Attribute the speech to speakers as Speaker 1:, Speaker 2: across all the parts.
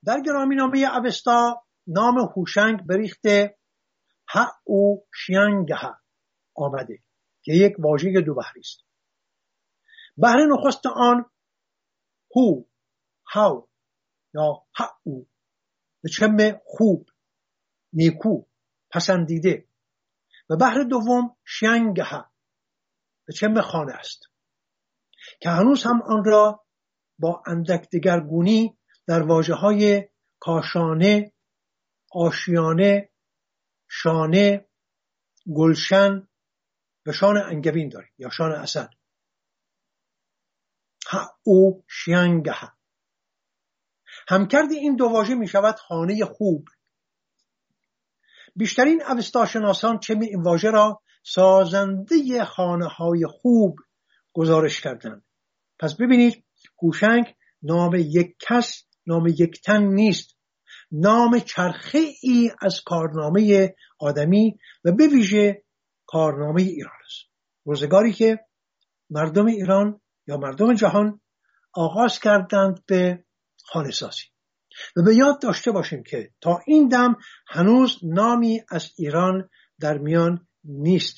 Speaker 1: در گرامینامه اوستا نام هوشنگ بریخته ها او شیانگه آمده که یک واژه دو بحری است. بحر نخست آن هو، هاو یا ها او به چم خوب، نیکو، پسندیده، و بحر دوم شیانگه به چم خانه است که هنوز هم آن را با اندک دگرگونی در واژه‌های کاشانه، آشیانه، شانه، گلشن و شان انگبین داریم یا شان اسد. ها او شیانگه. همکرد این دو واژه می شود خانه خوب. بیشترین اوستاشناسان چمی این واژه را سازنده خانه های خوب گزارش کردند. پس ببینید هوشنگ نام یک کس، نام یک تن نیست، نام چرخه ای از کارنامه آدمی و به ویژه کارنامه ایران است. روزگاری که مردم ایران یا مردم جهان آغاز کردند به خانه سازی و به یاد داشته باشیم که تا این دم هنوز نامی از ایران در میان نیست.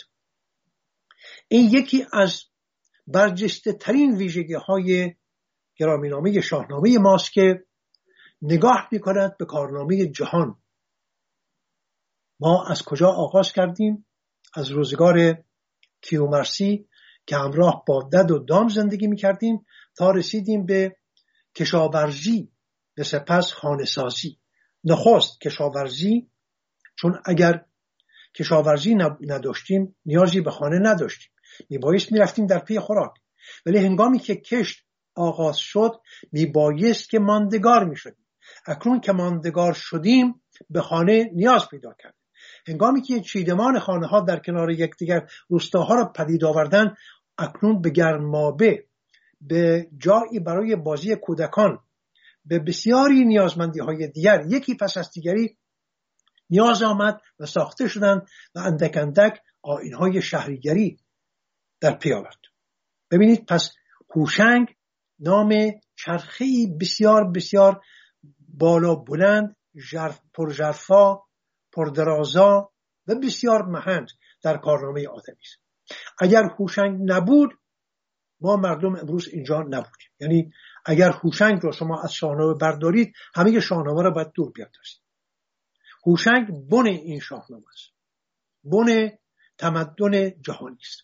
Speaker 1: این یکی از برجسته ترین ویژگی های گرامینامه شاهنامه ماست که نگاه می‌کند به کارنامه جهان. ما از کجا آغاز کردیم؟ از روزگار کیومرثی که همراه با دد و دام زندگی می‌کردیم تا رسیدیم به کشاورزی و سپس خانه سازی. نخست کشاورزی، چون اگر کشاورزی نداشتیم نیازی به خانه نداشتیم، میبایست میرفتیم در پی خوراک، ولی هنگامی که کشت آغاز شد میبایست که ماندگار میشدیم. اکنون که ماندگار شدیم به خانه نیاز پیدا کردیم. هنگامی که چیدمان خانه ها در کنار یکدیگر روستاها را پدید آوردن، اکنون به گرمابه، به جایی برای بازی کودکان، به بسیاری نیازمندی های دیگر یکی پس از دیگری نیاز آمد و ساخته شدند و اندک اندک آیین‌های شهریگری در پی آورد. ببینید پس هوشنگ نام چرخه‌ای بسیار بسیار بالا بلند، پرژرفا، پردرازا و بسیار مهند در کارنامه آدمی است. اگر هوشنگ نبود ما مردم امروز اینجا نبودیم. یعنی اگر هوشنگ رو شما از شاهنامه بردارید همه شاهنامه رو باید دور بیاندازید. هوشنگ بن این شاهنامه است، بن تمدن جهانی است.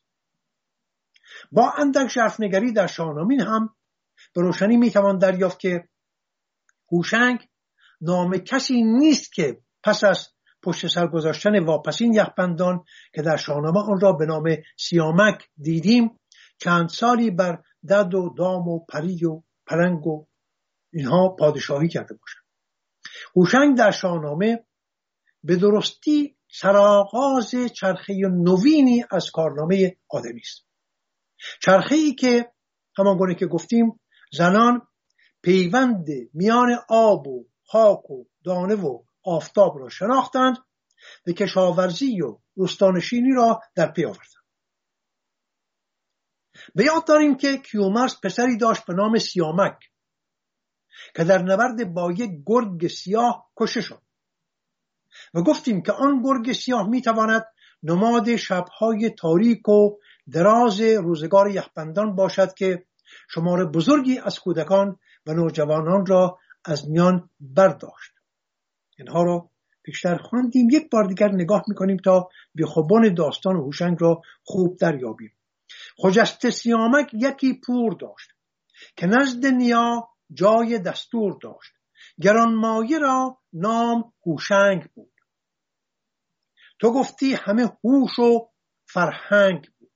Speaker 1: با اندک ژرفنگری در شاهنامه هم به روشنی میتوان دریافت که هوشنگ نام کسی نیست که پس از پشت سر گذاشتن واپسین یخبندان که در شاهنامه آن را به نام سیامک دیدیم چند سالی بر دد و دام و پری و پلنگ و اینها پادشاهی کرده باشد. هوشنگ در شاهنامه به درستی سرآغاز چرخه نوینی از کارنامه آدمی است. چرخه‌ای که همانگونه که گفتیم زنان پیوند میان آب و خاک و دانه و آفتاب را شناختند و کشاورزی و روستانشینی را در پی آوردند. به یاد داریم که کیومرث پسری داشت به نام سیامک که در نبرد با یک گرگ سیاه کشته شد و گفتیم که آن گرگ سیاه میتواند نماد شبهای تاریک و دراز روزگار یخبندان باشد که شمار بزرگی از کودکان و نوجوانان را از میان برداشت. اینها را بیشتر خواندیم، یک بار دیگر نگاه میکنیم تا بیخوبان داستان هوشنگ را خوب دریابیم. خجسته سیامک یکی پور داشت که نزد نیا جای دستور داشت، گرانمایه را نام هوشنگ بود. تو گفتی همه هوش و فرهنگ بود.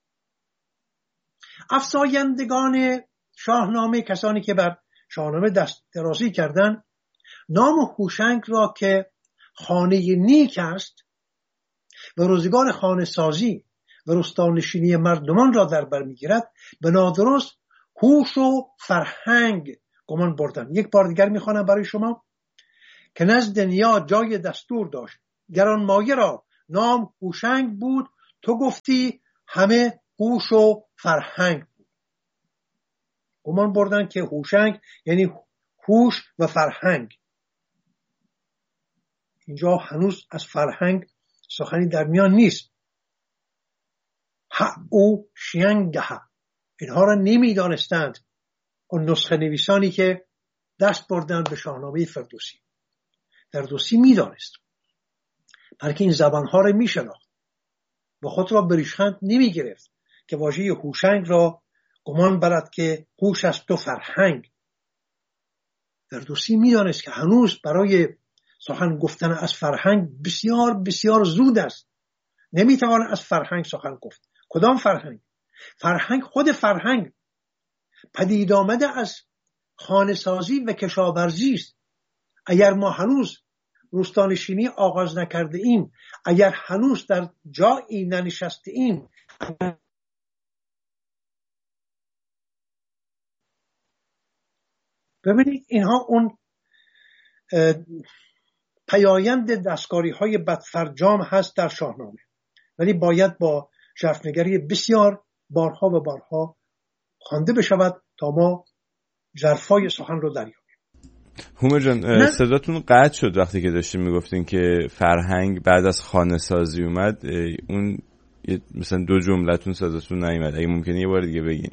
Speaker 1: افزایندگان شاهنامه، کسانی که بر شاهنامه دست درازی کردند، نام هوشنگ را که خانه نیک است و روزگار خانه سازی و روستانشینی مردمان را در بر میگیرد به نادرست هوش و فرهنگ گمان بردن. یک بار دیگر میخوانم برای شما که نزد نیا جای دستور داشت، گرانمایه را نام هوشنگ بود. تو گفتی همه هوش و فرهنگ بود. گمان بردن که هوشنگ یعنی هوش و فرهنگ. اینجا هنوز از فرهنگ سخنی در میان نیست. او شینگه، اینها را نمیدانستند اون نسخه نویسانی که دست بردند به شاهنامه فردوسی. فردوسی میدانست، بلکه این زبانها را میشناخت و خود را به ریشخند نمیگرفت که واژه هوشنگ را گمان برد که هوش است و فرهنگ. فردوسی میدانست که هنوز برای سخن گفتن از فرهنگ بسیار بسیار زود است. نمیتوان از فرهنگ سخن گفت. کدام فرهنگ؟ فرهنگ خود فرهنگ پدید آمده از خانه‌سازی و کشاورزی است. اگر ما هنوز روستانشینی آغاز نکرده ایم، اگر هنوز در جایی ننشسته ایم، ببینید اینها اون پیایند دستکاری های بدفرجام هست در شاهنامه، ولی باید با ژرفنگری بسیار بارها و بارها خوانده بشود تا ما ژرفای سخن رو دریابیم.
Speaker 2: هومر جان، صداتون قطع شد وقتی که داشتین میگفتین که فرهنگ بعد از خانه سازی اومد. اون مثلا 2 جملتون صداتون نیومد، اگه ممکنه یه بار دیگه بگین.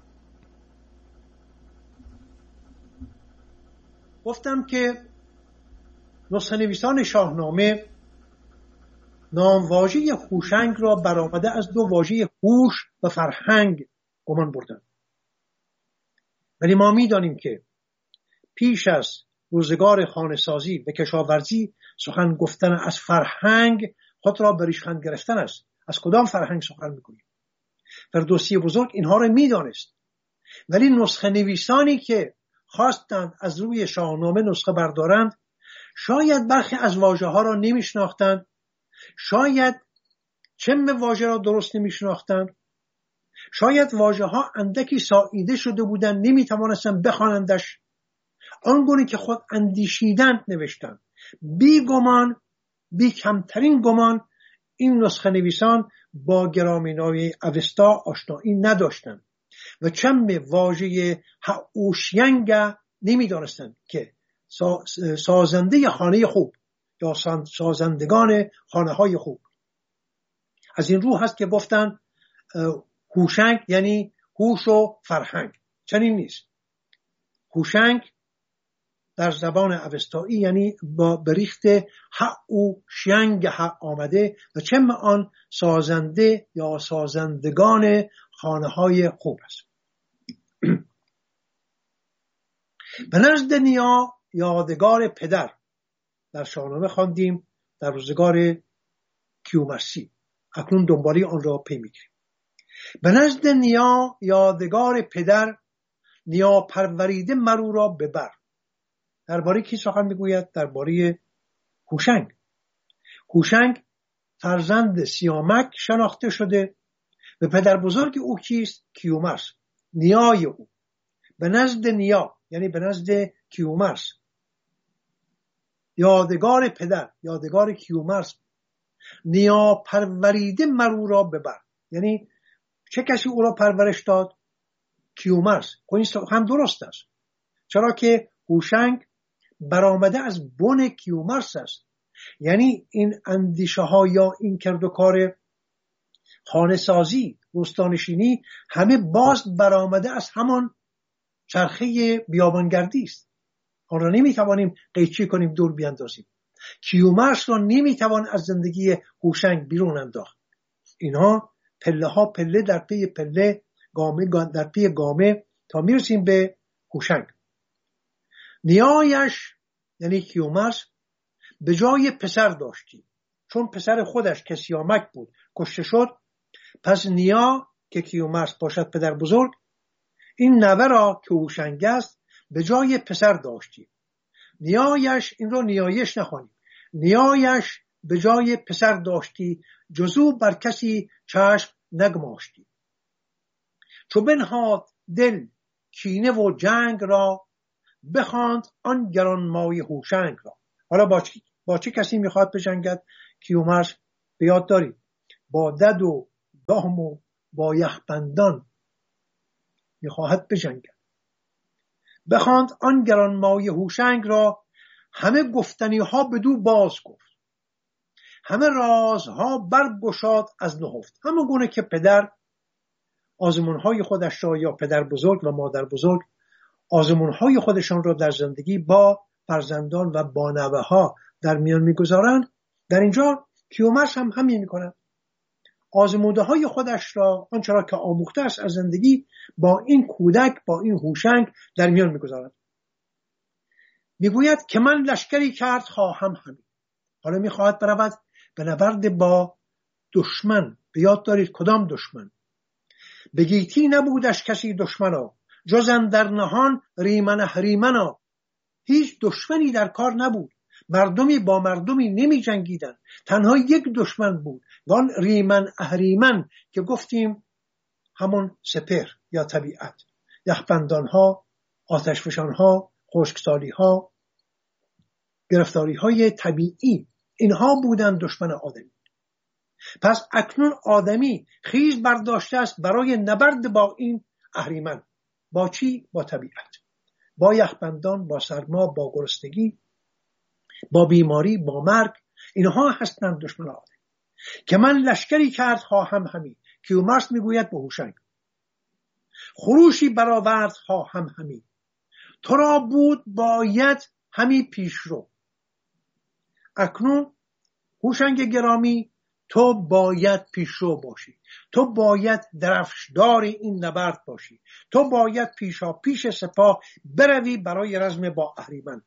Speaker 1: گفتم که نسخه نویسان شاهنامه نامواژه هوشنگ را برآمده از 2 واژه هوش و فرهنگ گمان بردند. ولی ما می‌دانیم که پیش از روزگار خانه‌سازی و کشاورزی سخن گفتن از فرهنگ خود را به ریشخند گرفتن است. از کدام فرهنگ سخن می‌گوییم؟ فردوسی بزرگ اینها را می‌دانست، ولی نسخه نویسانی که خواستند از روی شاهنامه نسخه بردارند شاید برخی از واژه‌ها را نمی‌شناختند، شاید چم واژه را درست نمی‌شناختند، شاید واژه‌ها اندکی ساییده شده بودند نمی‌توانستند بخوانندش. آنگونه که خود اندیشیدند نوشتند. بی گمان، بی کمترین گمان این نسخه نویسان با گرامینای اوستا آشنایی نداشتند و چم واژه هوشینگ نمی‌دانستند که سازنده خانه خوب یا سازندگان خانه های خوب. از این رو هست که گفتن هوشنگ یعنی هوش و فرهنگ. چنین نیست. هوشنگ در زبان اوستایی یعنی با بریخت او شینگ آمده و چم آن سازنده یا سازندگان خانه های خوب است. به نزد نیا یادگار پدر در شاهنامه خواندیم در روزگار کیومرثی. اکنون دنباله آن را پی میگیریم. به نزد نیا یادگار پدر، نیا پروریده مرو را ببر. درباره کی سخن میگوید؟ درباره هوشنگ. هوشنگ فرزند سیامک شناخته شده و پدر بزرگ او کیست؟ کیومرث، نیای او. به نزد نیا یعنی به نزد کیومرث، یادگار پدر، یادگار کیومرث، نیا پروریده مرو را ببر. یعنی چه کسی او را پرورش داد؟ کیومرث. این هم درست است، چرا که هوشنگ برآمده از بن کیومرث است. یعنی این اندیشه ها یا این کرد و کار خانه سازی، روستانشینی همه باز برآمده از همان چرخه بیابانگردی است. آن را نمیتوانیم قیچی کنیم، دور بیاندازیم. کیومرث را نمیتوان از زندگی هوشنگ بیرون انداخت. اینها پله ها پله در پی پله، گامه در پی گامه تا میرسیم به هوشنگ. نیایش یعنی کیومرث به جای پسر داشتی، چون پسر خودش که سیامک بود کشته شد، پس نیا که کیومرث باشد پدر بزرگ، این نوه را که هوشنگ است به جای پسر داشتی. نیایش، این را نیایش نخوانیم، نیایش به جای پسر داشتی، جزو بر کسی چشم نگماشتی. چو بنهاد دل کینه و جنگ را، بخواند آن گرانمایه هوشنگ را. حالا با چه کسی میخواد بجنگد؟ کیومرث به یاد دارید با دد و دام و با یخبندان میخواهد بجنگد. بخواند آن گرانمایه هوشنگ را، همه گفتنی ها بدو باز گفت، همه رازها برگشاد از نهفت. همون گونه که پدر آزمونهای خودش را، یا پدر بزرگ و مادر بزرگ آزمونهای خودشان را در زندگی با فرزندان و با نوه ها در میان میگذارند، در اینجا کیومرث هم همین میکنند. آزموده های خودش را، آنچه را که آموخته است از زندگی، با این کودک، با این هوشنگ در میان میگذارند. میگوید که من لشکری کرد خواهم همین. حالا میخواهد برود به نبرد با دشمن. به یاد دارید کدام دشمن؟ به گیتی نبودش کسی دشمنا، جز اندر نهان ریمن اهریمنا. هیچ دشمنی در کار نبود، مردمی با مردمی نمی جنگیدن، تنها یک دشمن بود، وان ریمن اهریمن که گفتیم همون سپهر یا طبیعت، یخبندان ها، آتش فشان ها، خشکسالی ها، گرفتاری های طبیعی، اینها بودن دشمن آدمی. پس اکنون آدمی خیز برداشته است برای نبرد با این اهریمن. با چی؟ با طبیعت، با یخبندان، با سرما، با گرسنگی، با بیماری، با مرگ. اینها هستند دشمن آدمی. که من لشکری کرد خواهم همی. کیومرث میگوید به هوشنگ خروشی برآورد خواهم همی. تو را بود باید همی پیش رو. اکنون هوشنگ گرامی، تو باید پیشرو باشی، تو باید درفشدار این نبرد باشی، تو باید پیشا پیش سپاه بروی برای رزم با اهریمن،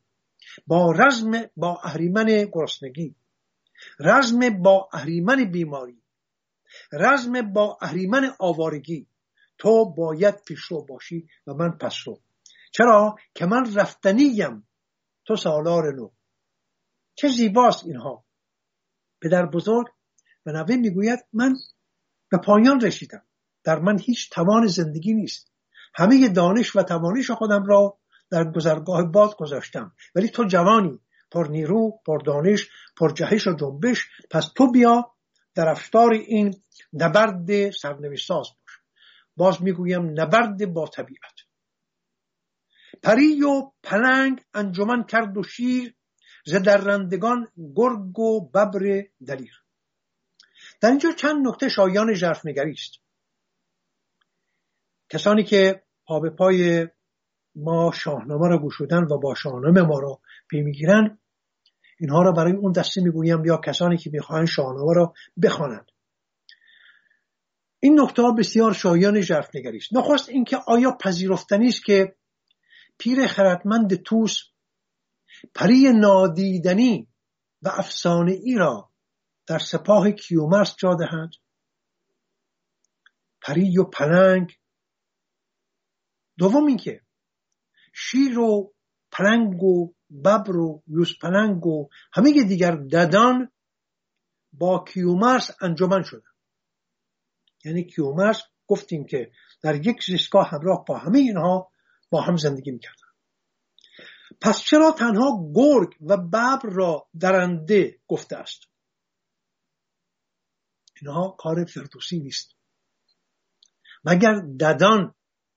Speaker 1: با اهریمن گرسنگی، رزم با اهریمن بیماری، رزم با اهریمن آوارگی. تو باید پیشرو باشی و من پسرو. چرا؟ که من رفتنیم، تو سالار نو. چه زیباست اینها. پدر بزرگ و نوه میگوید من به پایان رسیدم، در من هیچ توان زندگی نیست، همه دانش و توانش خودم را در گذرگاه باد گذاشتم، ولی تو جوانی، پر نیرو، پر دانش، پر جهش و جنبش، پس تو بیا درفشدار این نبرد سرنوشت ساز باش. باز میگویم نبرد با طبیعت. پری و پلنگ انجمن کرد و شیر، ز درندگان گرگ و ببر دلیر. در اینجا چند نکته شایان ژرفنگری است. کسانی که پا به پای ما شاهنامه را گشودن و با شاهنامه ما را پی میگیرن، اینها را برای اون دسته میگویم یا کسانی که میخواهند شاهنامه را بخوانند. این نکته بسیار شایان ژرفنگری است. نخست اینکه آیا پذیرفتنی است که پیر خردمند طوس پری نادیدنی و افسانه ای را در سپاه کیومرث جا دهد؟ پری و پلنگ. دوم اینکه شیر و پلنگ و ببر و یوزپلنگ و همه دیگر ددان با کیومرث انجمن شدن. یعنی کیومرث گفتیم که در یک زیستگاه همراه با همه اینها با هم زندگی میکردن. پس چرا تنها گرگ و ببر را درنده گفته است؟ اینها کار فردوسی نیست. مگر ددان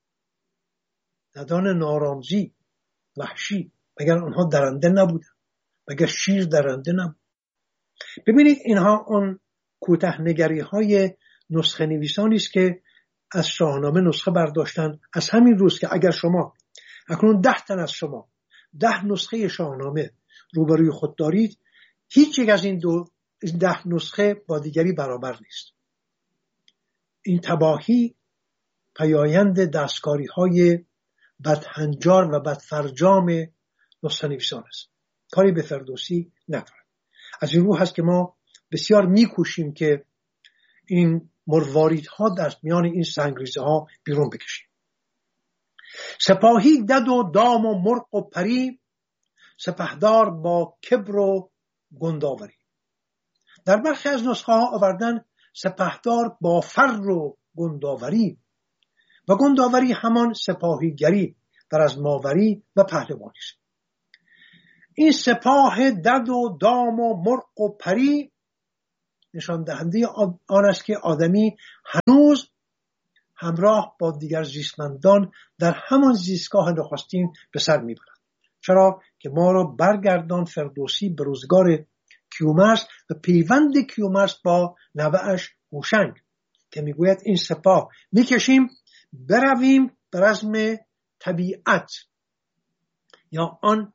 Speaker 1: نارامزی، وحشی، مگر آنها درنده نبودن؟ مگر شیر درنده نبود؟ ببینید اینها اون کوتاه نگری های نسخه نویسانی است که از شاهنامه نسخه برداشتن. از همین روز که اگر شما اکنون 10 تن از شما 10 نسخه شاهنامه روبروی خود دارید، هیچ یک از این 10 نسخه با دیگری برابر نیست. این تباهی پیایند دستکاری های بدهنجار و بدفرجام نسخه نویسان است. کاری به فردوسی ندارد. از این رو هست که ما بسیار میکوشیم که این مرواریدها در میان این سنگریزه ها بیرون بکشیم. سپاهی دد و دام و مرغ و پری، سپهدار با کبر و گنداوری. در برخی از نسخه ها آوردن سپهدار با فر و گنداوری، و گنداوری همان سپاهیگری در از ماوری و پهلوانی است. این سپاه دد و دام و مرغ و پری نشان دهنده آن است که آدمی هنوز همراه با دیگر زیستمندان در همان زیستگاه نخستین به سر میبرد. چرا؟ که ما را برگردان فردوسی به روزگار کیومرث و پیوند کیومرث با نوه‌اش هوشنگ که میگوید این سپاه میکشیم برویم به رزم طبیعت یا آن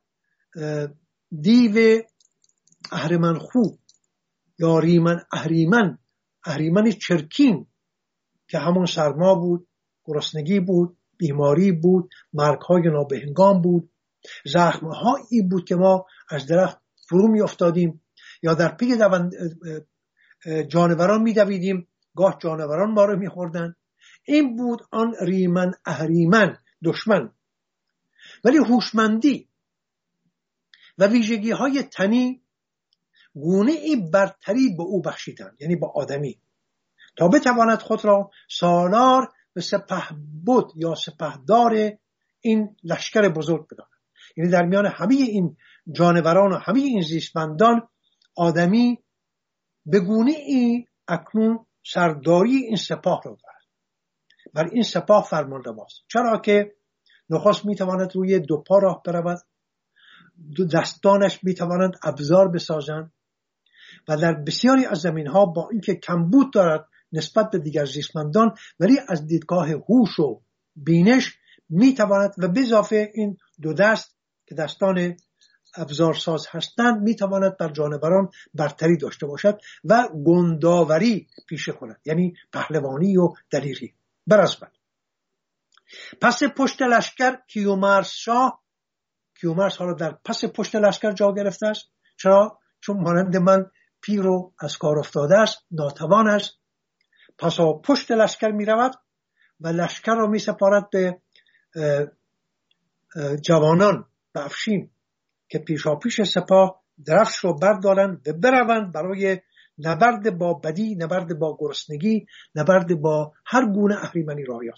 Speaker 1: دیو اهرمن خو یا ریمن اهریمن چرکین که همون سرما بود، گرسنگی بود، بیماری بود، مرگ‌های نابهنگام بود، زخم‌هایی بود که ما از درخت فرو می‌افتادیم یا در پی جانوران می‌دویدیم، گاه جانوران ما رو می‌خوردن. این بود آن ریمن اهریمن دشمن. ولی هوشمندی و ویژگی‌های تنی گونه‌ای برتری به او بخشیدند، یعنی با آدمی، تا بتواند خود را سالار به سپهبد یا سپهدار این لشکر بزرگ بداند. یعنی در میان همه این جانوران و همه این زیستمندان آدمی به گونه‌ای اکنون سرداری این سپاه را دارد. بر این سپاه فرمان رواست. چرا که نخست میتواند روی دو پا راه برود، دو دستانش میتوانند ابزار بسازند و در بسیاری از زمینها با اینکه کمبود دارد نسبت به دیگر زیستمندان، ولی از دیدگاه هوش و بینش میتواند و به اضافه این دو دست که دستان ابزارساز هستند میتواند بر جانوران برتری داشته باشد و گنداوری پیشه کند، یعنی پهلوانی و دلیری برسبد. پس پشت لشکر کیومرث حالا در پس پشت لشکر جا گرفته است. چرا؟ چون مانند من پیر و از کار افتاده است، ناتوان است. پسا پشت لشکر می رود و لشکر را می سپارد به جوانان به افشین که پیشاپیش سپاه درفش رو بردارند و بروند برای نبرد با بدی، نبرد با گرسنگی، نبرد با هر گونه اهریمنی رایات.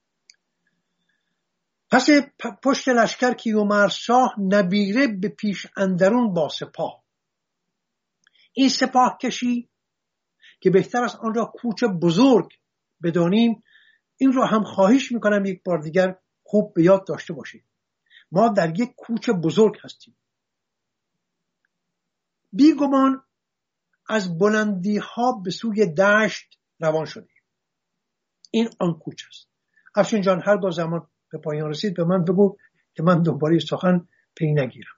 Speaker 1: پس پشت لشکر کیومرث شاه نبیره به پیش اندرون با سپاه. این سپاه کشی که بهتر است آن را کوچ بزرگ بدانیم، این را هم خواهش میکنم یک بار دیگر خوب به یاد داشته باشید. ما در یک کوچ بزرگ هستیم. بیگمان از بلندی ها به سوی دشت روان شدیم. این آن کوچ است. افشین جان هر دو زمان به پایان رسید به من بگو که من دوباره سخن پی نگیرم.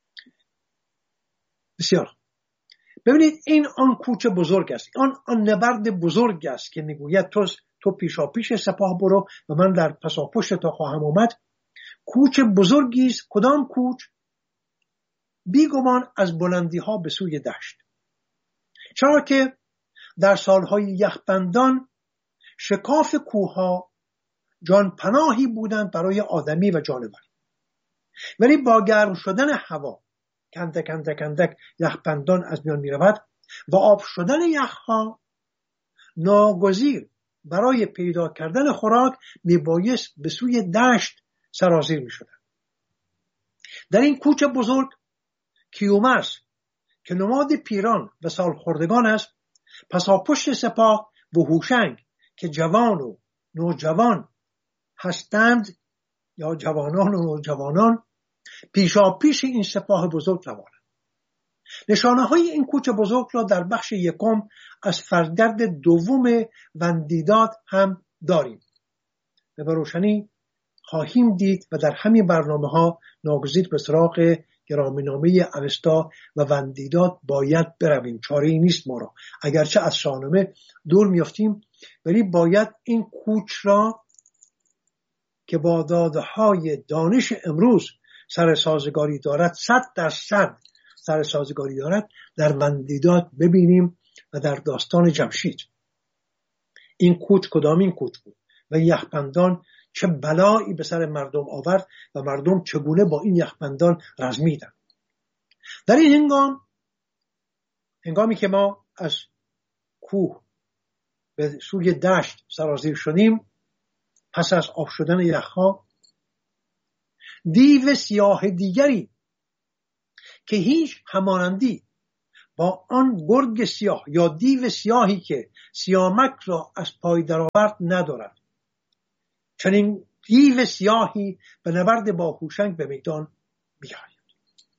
Speaker 1: بسیار. ببینید این آن کوچ بزرگ است، آن نبرد بزرگ است که میگوید تو پیشا پیش سپاه برو و من در پسا پشت تا خواهم آمد. کوچ بزرگی است. کدام کوچ؟ بیگمان از بلندی ها به سوی دشت. چرا که در سالهای یخبندان شکاف کوهها جان پناهی بودند برای آدمی و جانور، ولی با گرم شدن هوا کندک کندک کندک یخبندان از میان می رود و آب شدن یخها ناگزیر برای پیدا کردن خوراک می بایست به سوی دشت سرازیر می شدن. در این کوچ بزرگ کیومرث که نماد پیران و سالخوردگان است، پسا پشت سپاه و هوشنگ که جوان و نوجوان هستند یا جوانان و نوجوانان پیشا پیش این سپاه بزرگ روانند. نشانه های این کوچ بزرگ را در بخش یکم از فرگرد دوم وندیداد هم داریم و به روشنی خواهیم دید و در همین برنامه ها ناگزیر به سراغ گرامی‌نامه اوستا و وندیداد باید برویم. چاره‌ای نیست ما را، اگرچه از شاهنامه دور میافتیم، ولی باید این کوچ را که با داده‌های دانش امروز سر سازگاری دارد، 100% سر سازگاری دارد، در وندیداد ببینیم و در داستان جمشید. این کوچ کدامین کوچ بود و یخبندان چه بلایی به سر مردم آورد و مردم چگونه با این یخبندان رزمیدند. در این هنگامی که ما از کوه به سوی دشت سرازیر شدیم، پس از آب شدن یخها، دیو سیاه دیگری که هیچ همانندی با آن گرگ سیاه یا دیو سیاهی که سیامک را از پای درآورد ندارد، چنین دیو سیاهی به نبرد با هوشنگ به میدان بیاید.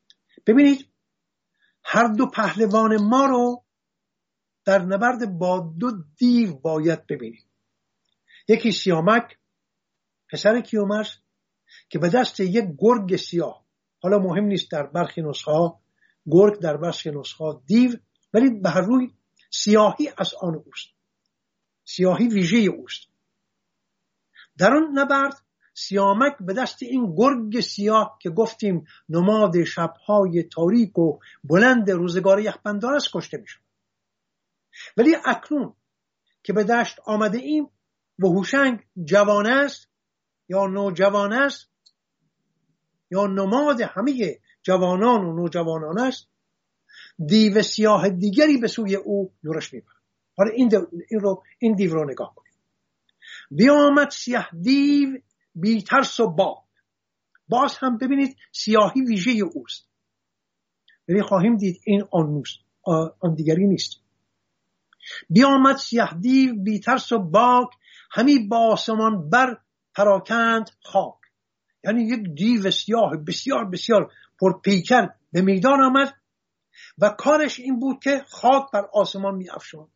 Speaker 1: ببینید هر دو پهلوان ما رو در نبرد با دو دیو باید ببینید. یکی سیامک پسر کیومرث که به دست یک گرگ سیاه، حالا مهم نیست در برخی نسخه ها گرگ، در برخی نسخه ها دیو، ولی به هر روی سیاهی از آن اوست، سیاهی ویژه اوست. در آن نبرد سیامک به دست این گرگ سیاه که گفتیم نماد شبهای تاریک و بلند روزگار یخبندان است کشته می شود. ولی اکنون که به دشت آمده ایم و هوشنگ جوان است یا نوجوان است یا نماد همه جوانان و نوجوانان است، دیو سیاه دیگری به سوی او یورش می برد. حالا این دیو رو نگاه کنید. بیامد سیاه دیو بی ترس و باز هم ببینید سیاهی ویژه اوست، ولی خواهیم دید این آن دیگری نیست. بیامد سیاه دیو بی ترس و باک، همی با آسمان بر پراکند خاک. یعنی یک دیو سیاه بسیار بسیار پرپیکر به میدان آمد و کارش این بود که خاک بر آسمان می افشاند.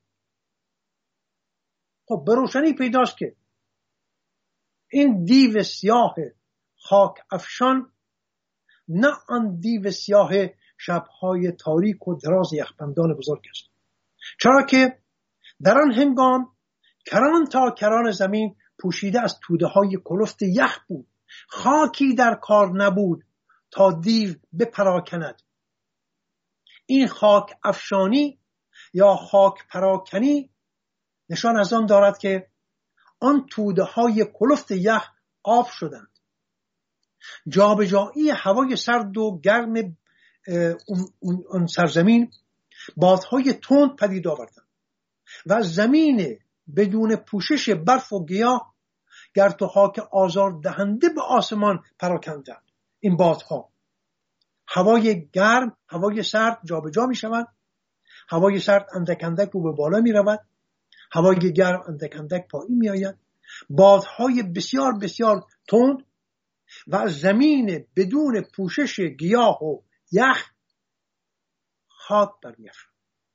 Speaker 1: خب به روشنی پیداست که این دیو سیاه خاک افشان نه آن دیو سیاه شبهای تاریک و دراز یخبندان بزرگ است، چرا که در آن هنگام کران تا کران زمین پوشیده از توده های کلفت یخ بود، خاکی در کار نبود تا دیو بپراکند. این خاک افشانی یا خاک پراکنی نشان از آن دارد که آن توده های کلفت یخ آب شدند. جابجایی هوای سرد و گرم اون سرزمین بادهای تند پدید آوردند و زمین بدون پوشش برف و گیاه گرد و خاک آزار دهنده به آسمان پراکندند. این بادها هوای گرم، هوای سرد جابجا می شوند. هوای سرد اندک اندک رو به بالا می رود، هوای گرم اندک اندک پایین می آید. بادهای بسیار بسیار تند و زمین بدون پوشش گیاه و یخ خاک برمی افشاند.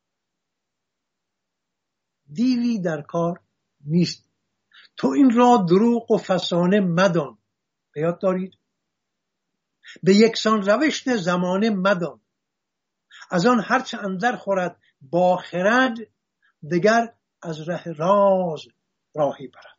Speaker 1: دیوی در کار نیست. تو این را دروغ و فسانه مدان. به یاد دارید؟ به یکسان روش زمانه مدان. از آن هرچه اندر خورد با خرد، دگر از ره راز راهی برد.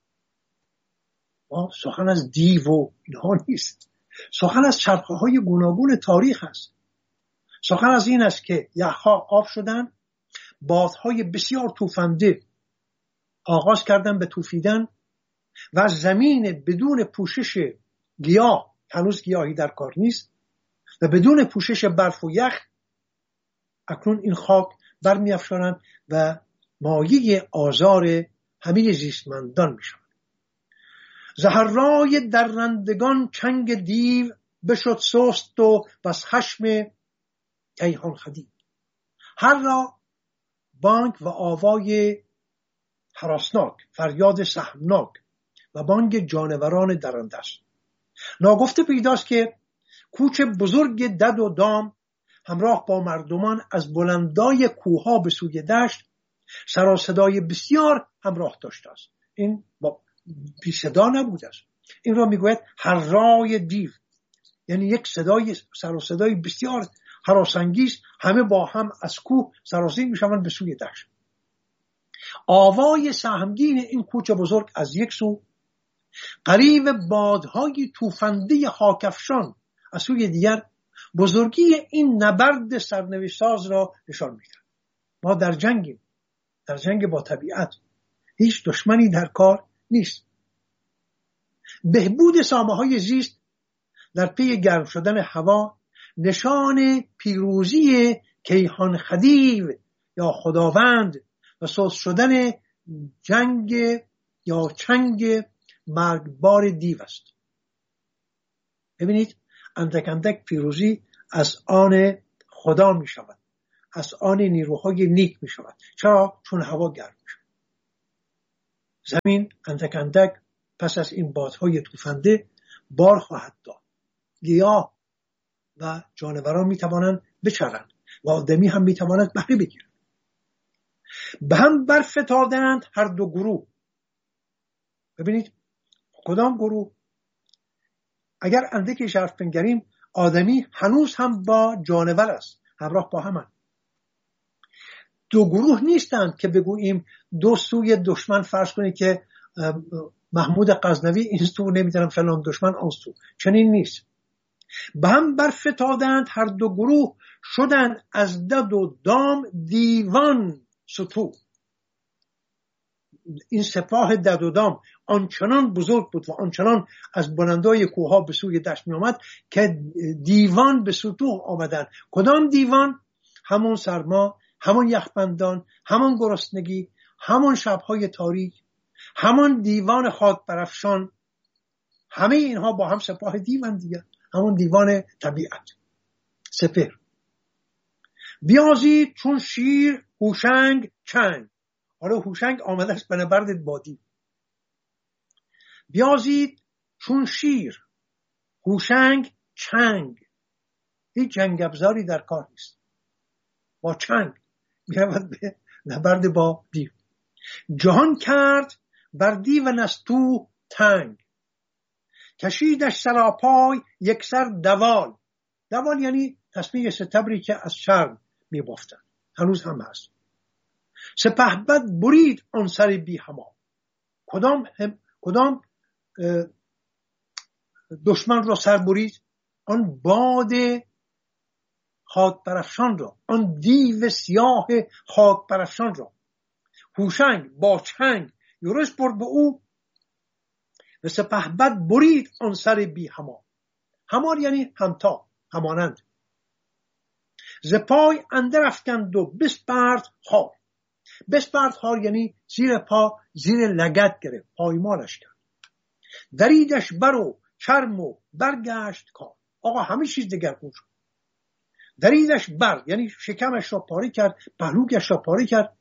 Speaker 1: سخن از دیو و اینها نیست، سخن از چرخه های گوناگون تاریخ است. سخن از این است که یخها آب شدن، بادهای بسیار توفنده آغاز کردن به توفیدن و زمین بدون پوشش گیاه، هنوز گیاهی در کار نیست، و بدون پوشش برف و یخ اکنون این خاک برمی افشانند و مایه آزار همه زیستمندان می شوند. زهرای درندگان چنگ دیو، بشد سست و بس خشم کیهان خدیو. هر را بانگ و آوای هراسناک، فریاد سهمناک و بانگ جانوران درنده است. ناگفته پیداست که کوچ بزرگ دد و دام همراه با مردمان از بلندای کوها به سوی دشت سر و صدای بسیار همراه داشته است. این با بی صدا نبوده است. این را میگوید هرای دیو، یعنی یک صدای سر و صدای بسیار هراسانگیز، همه با هم از کوه سرازیر میشوند به سوی دشت. آوای سهمگین این کوچ بزرگ از یک سو، قریب بادهای توفنده خاکفشان از سوی دیگر بزرگی این نبرد سرنوشت ساز را نشان می‌دهد. ما در جنگیم، در جنگ با طبیعت، هیچ دشمنی در کار نیست. بهبود سامه‌های زیست در پی گرم شدن هوا نشان پیروزی کیهان خدیو یا خداوند و سوز شدن جنگ یا چنگ مرگبار دیو است. ببینید اندک اندک پیروزی از آن خدا می شود، از آن نیروهای نیک می شود. چرا؟ چون هوا گرم می شود. زمین اندک اندک پس از این بادهای توفنده بار خواهد داد. گیاه و جانوران میتوانند بچرند و آدمی هم میتواند بهره بگیرد. به هم برفتادند هر دو گروه. ببینید کدام گروه؟ اگر اندکی حرف بنگریم آدمی هنوز هم با جانور است، همراه با همند. دو گروه نیستند که بگوییم دو سوی دشمن، فرض کنید که محمود غزنوی این سو، نمیدونم فلان دشمن آن سو، چنین نیست. به هم برفتادند هر دو گروه، شدند از دد و دام دیوان ستوه. این سپاه دد و دام آنچنان بزرگ بود و آنچنان از بلندای کوهها به سوی دشت می آمد که دیوان به سطوح آمدند. کدام دیوان؟ همون سرما، همون یخبندان، همون گرسنگی، همون شبهای تاریک، همون دیوان خاک برافشان. همه اینها با هم سپاه دیوان دیگه، همون دیوان طبیعت. سپهر بیازید چون شیر هوشنگ چنگ. حالا هوشنگ آمده است به نبرد با دیو. بیازید چون شیر هوشنگ چنگ. هیچ جنگ ابزاری در کار نیست، با چنگ میرود به نبرد با دیو. جهان کرد بر دیو نستوه تنگ، کشیدش سراپای یک سر دوال. دوال یعنی تصمیه ستبری که از شرم میبافتن، هنوز هم هست. سپهبد برید آن سر بی هما. کدام دشمن را سر برید؟ آن باد خاک برافشان را، آن دیو سیاه خاک برافشان را. هوشنگ با چنگ یورش برد به او، و سپهبد برید آن سر بی هما. همان یعنی همتا، همانند. ز پای اندر افکند و بسپرد خار. بسپرد خار یعنی زیر پا، زیر لگد گرفت، پایمالش کرد. دریدش بر و چرم و برگشت کار. آقا همه چیز دگرگون شد. دریدش بر یعنی شکمش را پاره کرد، پهلویش را پاره کرد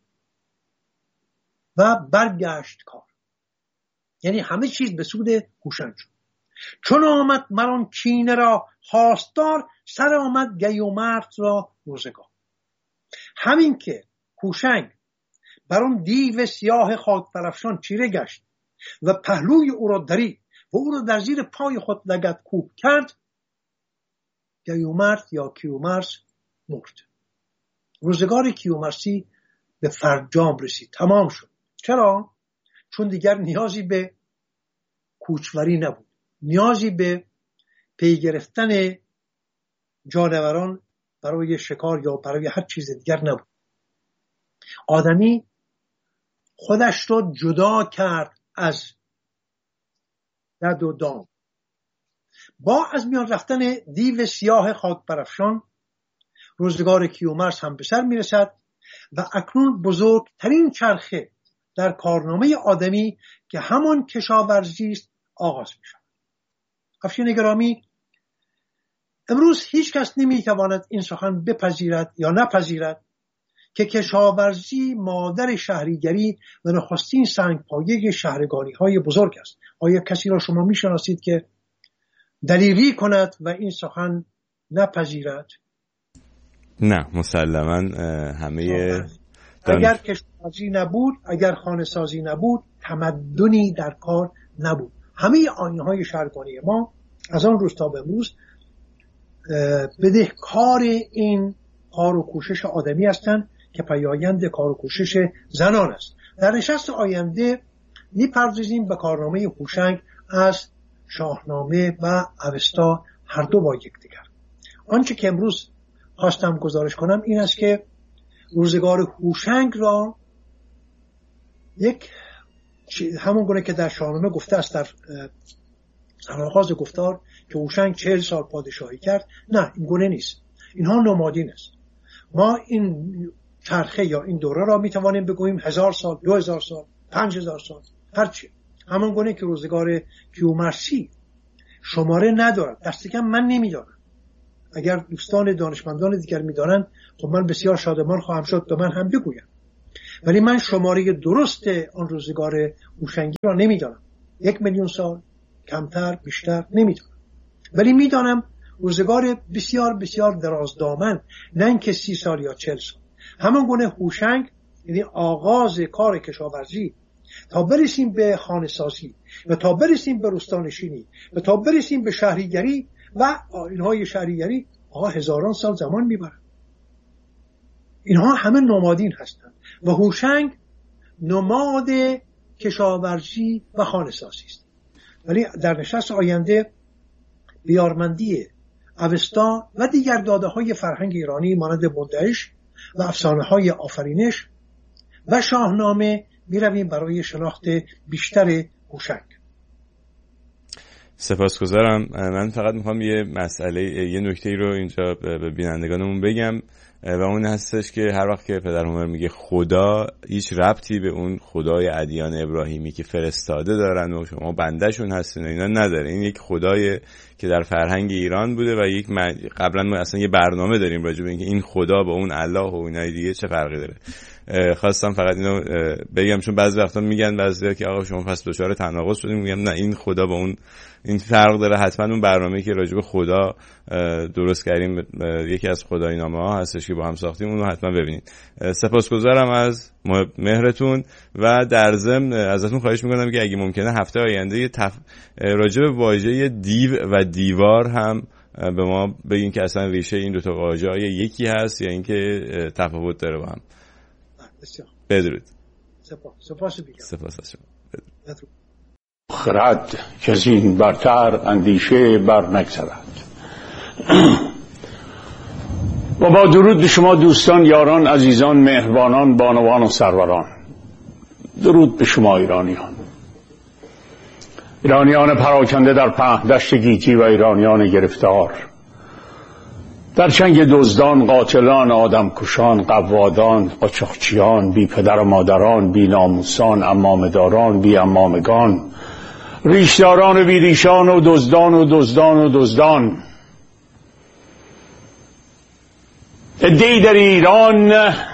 Speaker 1: و برگشت کار، یعنی همه چیز به سود هوشنگ شد. چون آمد مران کینه را خواستار، سر آمد گی و مرد را روزگار. همین که هوشنگ بر اون دیو سیاه خاک برافشان چیره گشت و پهلوی او را درید و او را در زیر پای خود لگد کوب کرد، گیومرث یا کیومرث مرد. روزگار کیومرثی به فرجام رسید، تمام شد. چرا؟ چون دیگر نیازی به کوچوری نبود، نیازی به پی گرفتن جانوران برای شکار یا برای هر چیز دیگر نبود. آدمی خودش را جدا کرد از دد و دام. با از میان رفتن دیو سیاه خاک برافشان روزگار کیومرث هم به سر میرسد و اکنون بزرگترین چرخه در کارنامه آدمی که همان کشاورزی است آغاز می شود. افشین گرامی، امروز هیچ کس نمیتواند این سخن بپذیرد یا نپذیرد که کشاورزی مادر شهریگری و نخستین سنگپایه شهرگانی های بزرگ است. آیا کسی را شما میشناسید که دلیری کند و این سخن نپذیرد؟
Speaker 2: نه، مسلما همه
Speaker 1: اگر کشاورزی نبود، اگر خانه سازی نبود، تمدنی در کار نبود. همه آیین‌های شهرگانی ما از آن روز تا به امروز بدهکار این کار و کوشش آدمی هستند که پیایند کار و کوشش زنان است. در نشست آینده می‌پردازیم به کارنامه هوشنگ از شاهنامه و اوستا، هر دو با یکدیگر. آنچه که امروز خواستم گزارش کنم این است که روزگار هوشنگ را همون گونه که در شاهنامه گفته است در آغاز گفتار که هوشنگ 40 سال پادشاهی کرد، نه، این گونه نیست. اینها نمادین است. ما این چرخه یا این دوره را میتوانیم بگوییم 1000 سال، 2000 سال، 5000 سال، هرچی. همون گونه که روزگار کیومرثی شماره ندارد، دست کم من نمیدانم. اگر دوستان دانشمندان دیگر میدانند خب من بسیار شادمان خواهم شد به من هم بگویم، ولی من شماره درست آن روزگار هوشنگی را نمیدانم. 1,000,000 سال، کمتر، بیشتر، نمیدانم. ولی میدانم روزگار بسیار بسیار درازدامن، نه اینکه 30 سال یا 40 سال. همان گونه هوشنگ، یعنی آغاز کار کشاورزی، تا برسیم به خانه‌سازی و تا برسیم به روستانشینی و تا برسیم به شهریگری و اینهای شهریگری، هزاران سال زمان میبره. اینها همه نمادین هستند و هوشنگ نماد کشاورزی و خانه‌سازی است. ولی در نشست آینده بیارمندی اوستا و دیگر داده‌های فرهنگ ایرانی مانند بندهش و افسانه‌های آفرینش و شاهنامه میرویم برای شناخت بیشتر هوشنگ.
Speaker 2: سپاسگزارم. من فقط میخوام یه نکته ای رو اینجا به بینندگانمون بگم و اون هستش که هر وقت که پدر هومر میگه خدا، هیچ ربطی به اون خدای ادیان ابراهیمی که فرستاده دارن و شما بندهشون هستین و اینا نداره. این یک خدای که در فرهنگ ایران بوده و قبلا ما اصلا یه برنامه داریم راجع به اینکه این خدا با اون الله و اینای دیگه چه فرقی داره. خواستم فقط اینو بگم، چون بعضی وقتا میگن بعضیا که آقا شما پس دچار تناقض شدین. میگم نه، این خدا با اون این فرق داره. حتما اون برنامه‌ای که راجع به خدا درست کردیم، یکی از خدای نامه‌ها هستش که با هم ساختیم، اون رو حتما ببینید. سپاسگزارم از مهرتون و در ضمن ازتون خواهش می‌کنم که اگه ممکنه هفته آینده راجع به واژه دیو و دیوار هم به ما بگین که اصلا ریشه این دو تا واژه یکی هست یا اینکه تفاوت داره با هم. بدرود.
Speaker 1: سپاس بگم.
Speaker 2: سپاس از شما.
Speaker 3: خرد که از این برتر اندیشه بر نگذرد. و با درود به شما دوستان، یاران، عزیزان، مهربانان، بانوان و سروران. درود به شما ایرانیان پراکنده در پهن دشت گیتی و ایرانیان گرفتار در چنگ دزدان، قاتلان، آدمکشان، قوادان، قاچاقچیان، بی پدر و مادران، بی ناموسان، عمامه‌داران، بی عمامگان، ریشداران و بی ریشان و دزدان. عده‌ای در ایران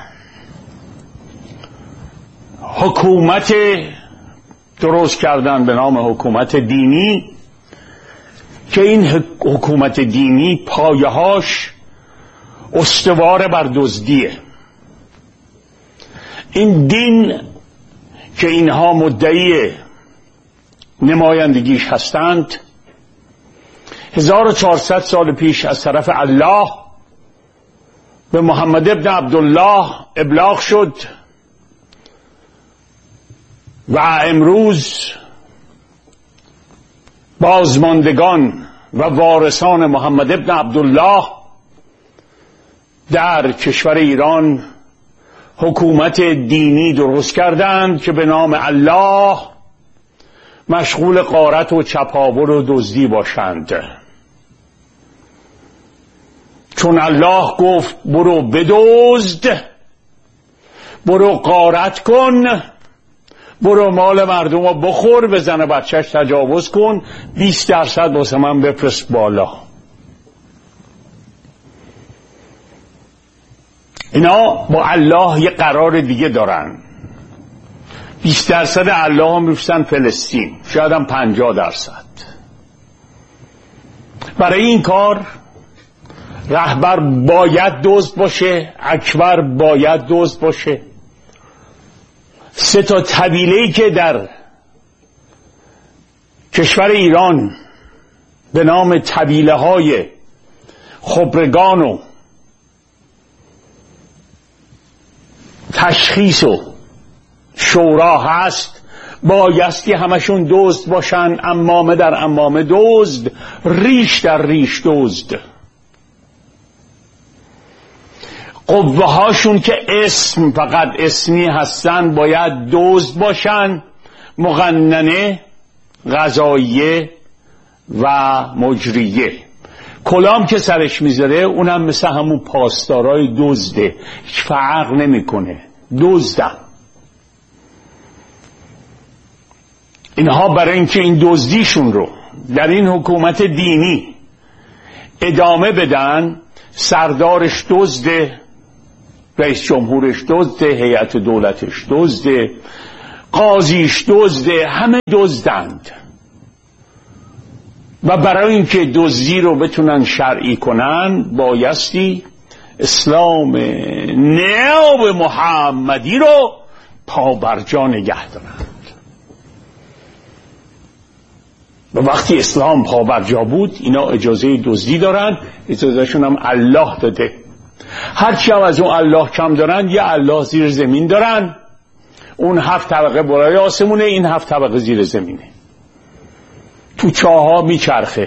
Speaker 3: حکومت درست کردن به نام حکومت دینی که این حکومت دینی پایه‌هاش استوار بر دزدیه. این دین که اینها مدعی نمایندگیش هستند 1400 سال پیش از طرف الله به محمد ابن عبدالله ابلاغ شد و امروز بازماندگان و وارثان محمد ابن عبدالله در کشور ایران حکومت دینی درست کردند که به نام الله مشغول غارت و چپاول و دزدی باشند. چون الله گفت برو بدزد، برو غارت کن، برو مال مردم رو بخور، به زن بچهش تجاوز کن، 20% واسه من بفرست بالا. اینا با الله یه قرار دیگه دارن. 20% الله هم میفرستن فلسطین، شاید هم 50%. برای این کار رهبر باید دزد باشه، اکبر باید دزد باشه. 3 طبیله‌ای که در کشور ایران به نام طبیله های خبرگان و تشخیص و شورا هست، بایستی همشون دزد باشن. عمامه در عمامه دزد، ریش در ریش دزد. قوه هاشون که اسم فقط اسمی هستن باید دزد باشن. مقننه، قضاییه و مجریه. کلام که سرش میذاره اونم مثل همون پاسدارای دزده، هیچ فرق نمیکنه، دزدن. اینها برای اینکه این دزدیشون رو در این حکومت دینی ادامه بدن، سردارش دزده، رئیس جمهورش دزده، هیئت دولتش دزده، قاضیش دزده، همه دزدند. و برای اینکه دزدی رو بتونن شرعی کنن بایستی اسلام ناب محمدی رو پابرجا نگه دارند. و وقتی اسلام پابرجا بود اینا اجازه دزدی دارن، اجازهشون هم الله داده. هرچی هم از اون الله کم دارن یه الله زیر زمین دارن، اون 7 طبقه بالای آسمونه، این 7 طبقه زیر زمینه، تو چاها میچرخه.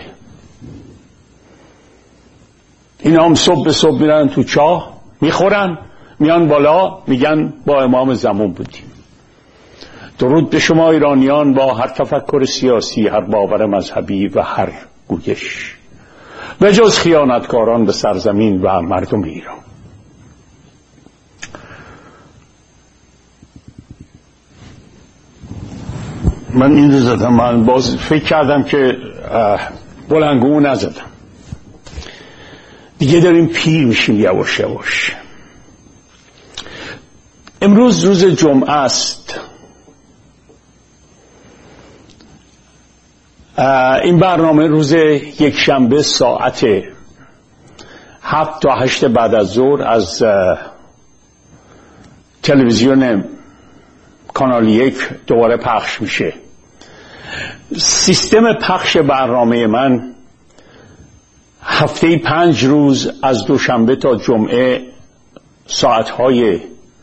Speaker 3: اینا هم صبح به صبح میرن تو چاه میخورن، میان بالا میگن با امام زمان بودیم. درود به شما ایرانیان با هر تفکر سیاسی، هر باور مذهبی و هر گویش، به جز خیانتکاران به سرزمین و مردم ایران. من این رو زدم، من باز فکر کردم که بلنگو نزدم دیگه، داریم پیر میشیم یواش یواش. امروز روز جمعه است. این برنامه روز یکشنبه ساعت 7 تا 8 بعد از ظهر از تلویزیون کانال 1 دوباره پخش میشه. سیستم پخش برنامه من هفته 5 روز از دوشنبه تا جمعه ساعتهای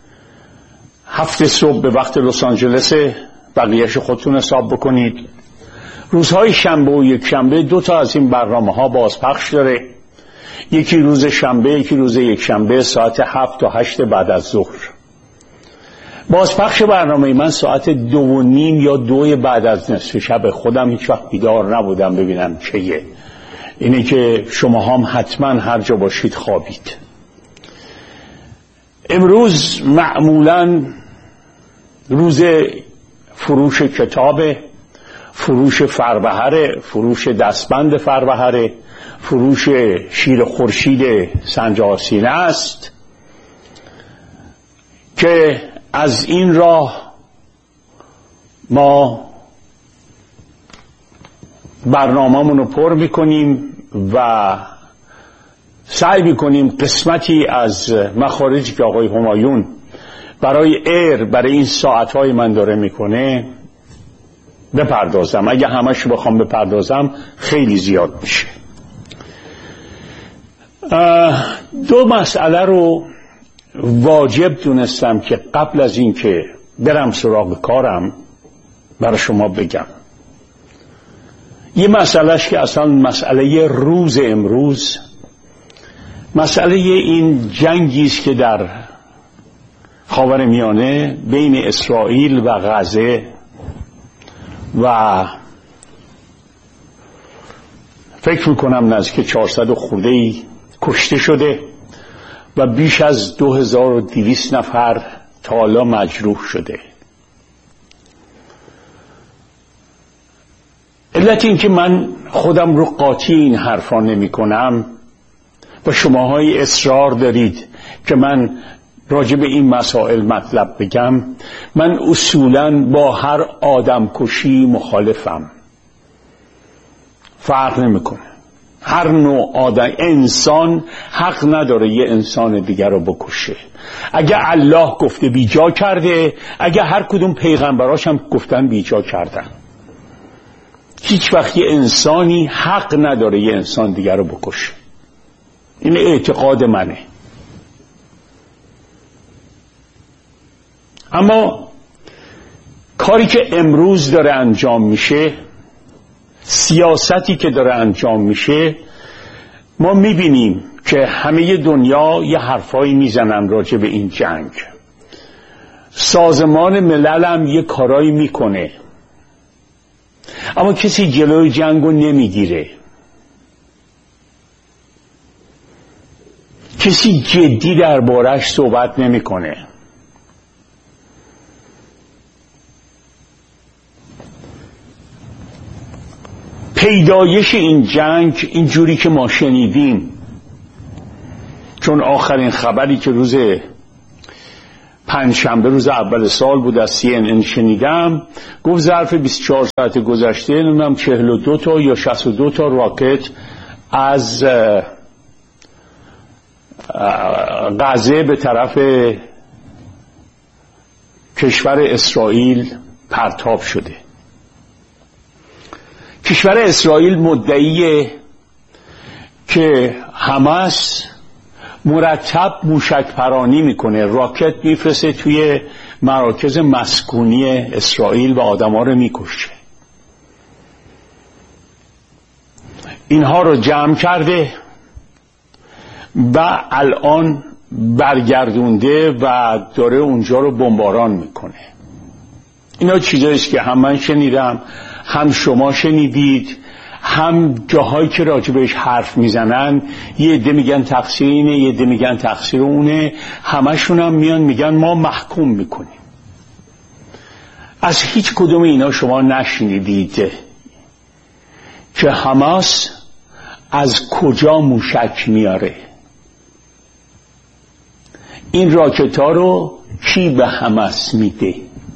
Speaker 3: 7 صبح به وقت لس آنجلس، بقیهش خودتون حساب بکنید. روزهای شنبه و یک شنبه 2 تا از این برنامه ها بازپخش داره، یکی روز شنبه یکی روز یک شنبه ساعت 7 تا 8 بعد از ظهر. بازپخش برنامه من ساعت 2:30 یا 2 بعد از نصف شب. خودم هیچ وقت بیدار نبودم ببینم چیه. اینه که شما هم حتما هر جا باشید خوابید. امروز معمولا روز فروش کتاب، فروش فربهره، فروش دستبند فربهره، فروش شیر خورشید سنجارسینه است که از این راه ما برنامه‌مون رو پر میکنیم و سعی میکنیم قسمتی از مخارجی که آقای همایون برای این ساعتهای من داره میکنه بپردازم. اگه همش بخوام بپردازم خیلی زیاد میشه. 2 مسئله رو واجب دونستم که قبل از این که برم سراغ کارم برای شما بگم. یه مسئلهش که اصلا مسئله روز امروز، مسئله این جنگی است که در خاورمیانه بین اسرائیل و غزه و فکر میکنم نزدیک 400 خورده‌ای کشته شده و بیش از 2200 نفر تا حالا مجروح شده. علت این که من خودم رو قاطی این حرفا نمی کنم و شماهای اصرار دارید که من راجع به این مسائل مطلب بگم، من اصولاً با هر آدم کشی مخالفم. فرق نمیکنه. هر نوع آدم، انسان حق نداره یه انسان دیگر رو بکشه. اگه الله گفته بیجا کرده، اگه هر کدوم پیغمبراش هم گفتن بیجا کردن. هیچ وقت یه انسانی حق نداره یه انسان دیگر رو بکشه. این اعتقاد منه. اما کاری که امروز داره انجام میشه، سیاستی که داره انجام میشه، ما میبینیم که همه دنیا یه حرفایی میزنن راجع به این جنگ. سازمان ملل هم یه کارایی میکنه، اما کسی جلوی جنگو نمیگیره. کسی جدی دربارش صحبت نمیکنه. پیدایش این جنگ اینجوری که ما شنیدیم، چون آخرین خبری که روز پنجشنبه روز اول سال بود از CNN شنیدم، گفت ظرف 24 ساعت گذشته نمیدونم 42 تا یا 62 تا راکت از غزه به طرف کشور اسرائیل پرتاب شده. کشور اسرائیل مدعیه که حماس مرتب موشک پرانی میکنه، راکت میفرسته توی مراکز مسکونی اسرائیل و آدما رو میکشه. اینها رو جمع کرده و الان برگردونده و داره اونجا رو بمباران میکنه. اینا چیزاییست که هم من شنیدم، هم شما شنیدید، هم جاهایی که راجبش حرف میزنن یه عده میگن تقصیر اینه، یه عده میگن تقصیر اونه، همشون هم میان میگن ما محکوم میکنیم. از هیچ کدوم اینا شما نشنیدید که حماس از کجا موشک میاره، این راکت ها رو کی به حماس میده.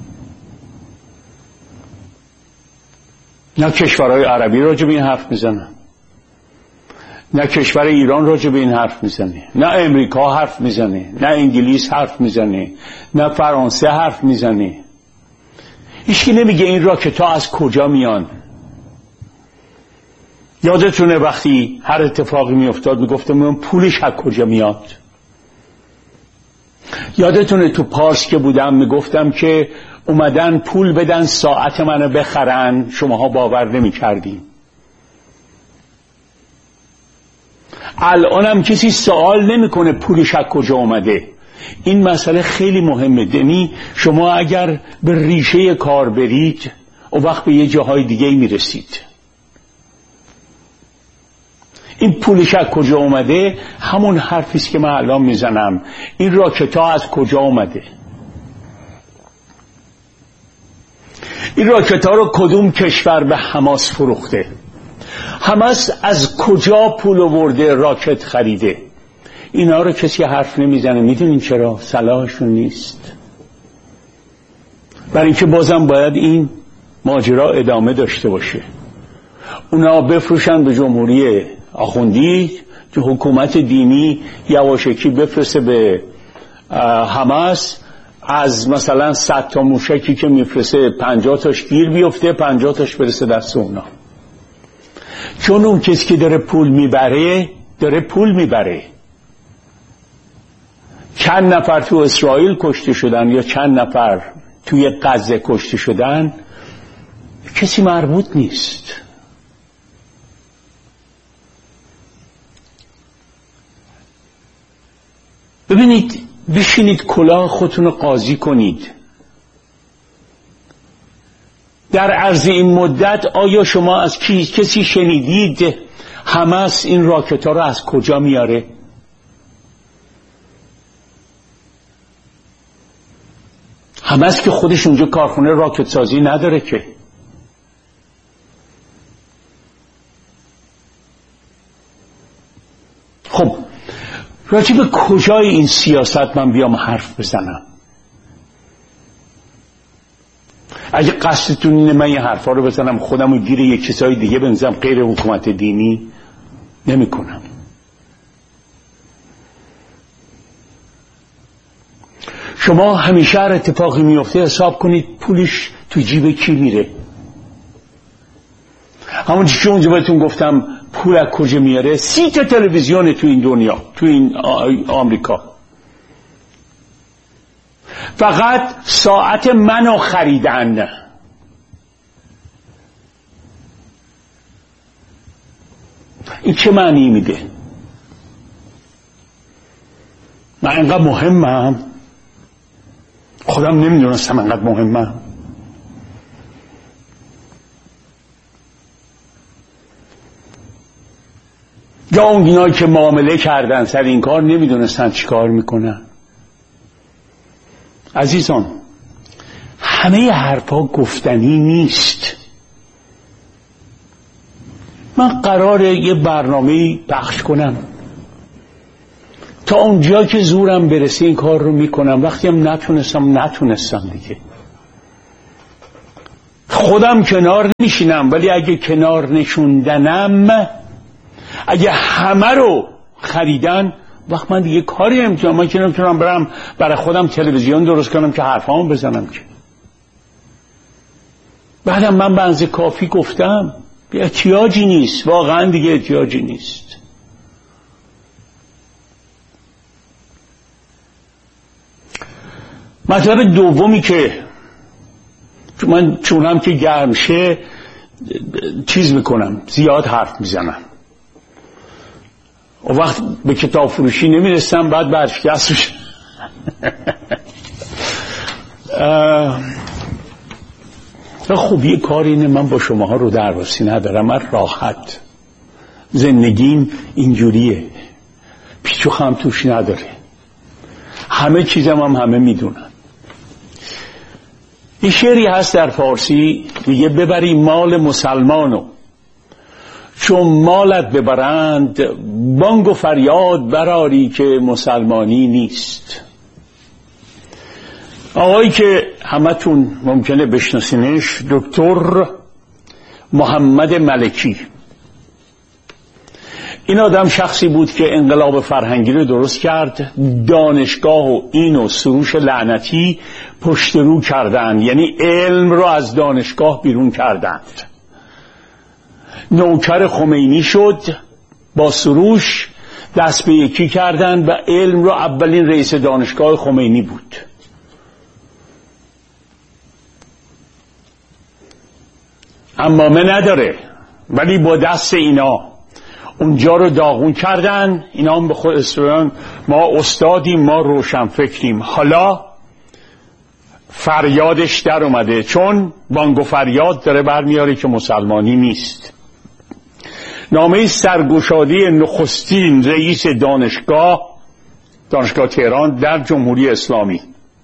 Speaker 3: نه کشورهای عربی راجع به این حرف میزنن، نه کشور ایران راجع به این حرف میزنه، نه امریکا حرف میزنه، نه انگلیس حرف میزنه، نه فرانسه حرف میزنه. هیچکی نمیگه این راکت ها از کجا میان. یادتونه وقتی هر اتفاقی میافتاد میگفتم پولش از کجا میاد. یادتونه تو پارس که بودم میگفتم که اومدن پول بدن ساعت منو بخرن، شماها باور نمی کردین. الانم کسی سوال نمیکنه پولش از کجا اومده. این مسئله خیلی مهمه. یعنی شما اگر به ریشه کار برید اون وقت به یه جاهای دیگه میرسید. این پولش از کجا اومده همون حرفیست که من الان میزنم. این راکت ها از کجا اومده؟ این راکت ها رو کدوم کشور به حماس فروخته؟ حماس از کجا پول آورده راکت خریده؟ اینا رو کسی حرف نمیزنه. میدونین چرا؟ صلاحشون نیست. برای اینکه بازم باید این ماجرا ادامه داشته باشه. اونا بفروشن به جمهوری آخوندی، که حکومت دینی یواشکی بفرسته به حماس. از مثلا 100 تا موشکی که میفرسته 50 تاش گیر بیفته، 50 تاش برسه دست اونا. چون اون کسی که داره پول میبره. چند نفر تو اسرائیل کشته شدن یا چند نفر توی غزه کشته شدن کسی مربوط نیست. ببینید، بشینید کلاه خودتون رو قاضی کنید. در عرض این مدت آیا شما از کسی شنیدید حماس این راکت ها رو از کجا میاره؟ حماس که خودش اونجا کارخونه راکت سازی نداره که. خب راجع به کجای این سیاست من بیام حرف بزنم؟ اگه قصدتون اینه من این حرفا رو بزنم خودم رو گیر یک چیزای دیگه بنزم غیر حکومت دینی، نمی کنم. شما همیشه هر اتفاقی میفته حساب کنید پولش تو جیب کی میره. همون چیزی اونجا بهتون گفتم پول از کجا میاره. 30 تا تلویزیون تو این دنیا، تو این آمریکا، فقط ساعت منو خریدن. این چه معنی میده؟ من اینقدر مهمم؟ خودم نمیدونستم اینقدر مهمم. یا اونایی که معامله کردن سر این کار نمیدونستن چی کار میکنن. عزیزان، همه حرفا گفتنی نیست. من قراره یه برنامه پخش کنم تا اونجا که زورم برسه این کار رو میکنم. وقتی هم نتونستم دیگه خودم کنار نشینم. ولی اگه کنار نشوندنم، اگه همه رو خریدن، وقت من دیگه کاری نمیتونم. من که نمیتونم برم برای خودم تلویزیون درست کنم که حرفامو بزنم که. بعدم من به اندازه کافی گفتم احتیاجی نیست، واقعا دیگه احتیاجی نیست. مطلب دومی که من چونم که گرم شه چیز میکنم، زیاد حرف میزنم. و وقت به کتاب فروشی نمیرسم، بعد برشکست میشه. خوبی کار اینه من با شماها رو درواسی ندارم. من راحت، زندگیم اینجوریه، پیچ و خم توش نداره، همه چیزم هم همه میدونن. این شعری هست در فارسی میگه ببری مال مسلمانو چون مالت ببرند، بانگ و فریاد براری که مسلمانی نیست. آقایی که همتون ممکنه بشناسینش، دکتر محمد ملکی. این آدم شخصی بود که انقلاب فرهنگی رو درست کرد. دانشگاه و این و سروش لعنتی پشت رو کردند، یعنی علم رو از دانشگاه بیرون کردند. نوکر خمینی شد، با سروش دست به یکی کردند و علم رو اولین رئیس دانشگاه خمینی بود. امامه نداره ولی با دست اینا اونجا رو داغون کردن. اینا هم به خود استودان ما استادیم، ما روشن فکریم. حالا فریادش در اومده، چون بانگ و فریاد داره برمیاره که مسلمانی نیست. نامه سرگشادی نخستین رئیس دانشگاه تهران در جمهوری اسلامی.